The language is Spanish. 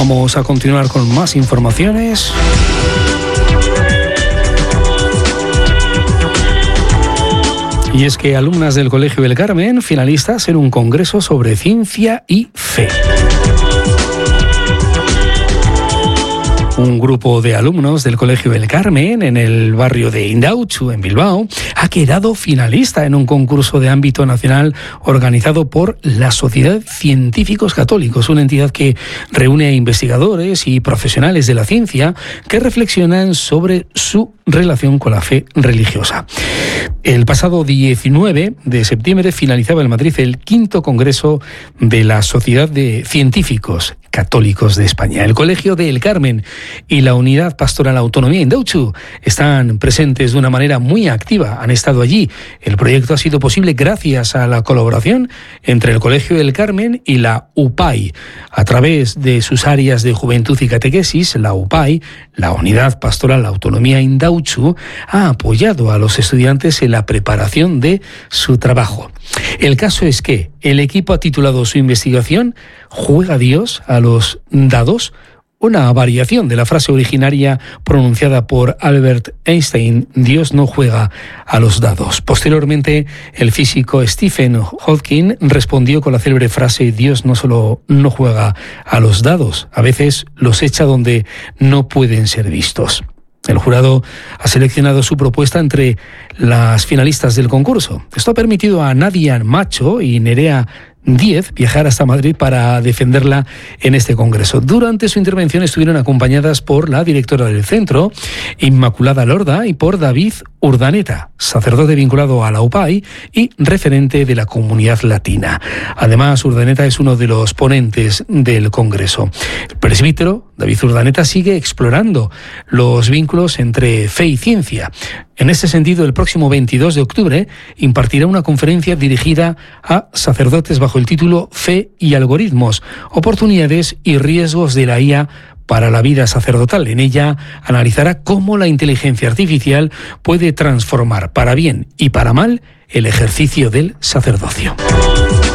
Vamos a continuar con más informaciones. Y es que alumnas del Colegio del Carmen, finalistas en un congreso sobre ciencia y fe. Un grupo de alumnos del Colegio del Carmen, en el barrio de Indautxu, en Bilbao, ha quedado finalista en un concurso de ámbito nacional organizado por la Sociedad Científicos Católicos, una entidad que reúne a investigadores y profesionales de la ciencia que reflexionan sobre su relación con la fe religiosa. El pasado 19 de septiembre finalizaba en Madrid el 5º Congreso de la Sociedad de Científicos Católicos de España. El Colegio del Carmen y la Unidad Pastoral Autonomía Indautxu están presentes de una manera muy activa, han estado allí. El proyecto ha sido posible gracias a la colaboración entre el Colegio del Carmen y la UPAI. A través de sus áreas de juventud y catequesis, la UPAI, la Unidad Pastoral Autonomía Indautxu, ha apoyado a los estudiantes en la preparación de su trabajo. El caso es que el equipo ha titulado su investigación ¿Juega Dios a los dados? Una variación de la frase originaria pronunciada por Albert Einstein: Dios no juega a los dados. Posteriormente, el físico Stephen Hawking respondió con la célebre frase: Dios no solo no juega a los dados, a veces los echa donde no pueden ser vistos. El jurado ha seleccionado su propuesta entre las finalistas del concurso. Esto ha permitido a Nadia Macho y Nerea Díez viajar hasta Madrid para defenderla en este congreso. Durante su intervención estuvieron acompañadas por la directora del centro, Inmaculada Lorda, y por David Urdaneta, sacerdote vinculado a la UPAI y referente de la comunidad latina. Además, Urdaneta es uno de los ponentes del congreso. El presbítero David Urdaneta sigue explorando los vínculos entre fe y ciencia. En este sentido, el próximo 22 de octubre impartirá una conferencia dirigida a sacerdotes bajo el título Fe y algoritmos, oportunidades y riesgos de la IA para la vida sacerdotal. En ella analizará cómo la inteligencia artificial puede transformar para bien y para mal el ejercicio del sacerdocio.